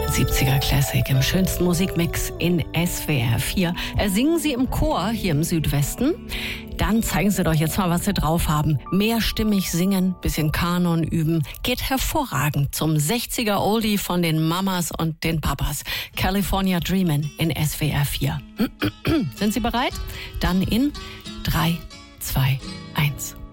70er Classic im schönsten Musikmix in SWR 4. Singen Sie im Chor hier im Südwesten? Dann zeigen Sie doch jetzt mal, was Sie drauf haben. Mehrstimmig singen, bisschen Kanon üben. Geht hervorragend zum 60er Oldie von den Mamas und den Papas. California Dreamin' in SWR 4. Sind Sie bereit? Dann in 3, 2, 1.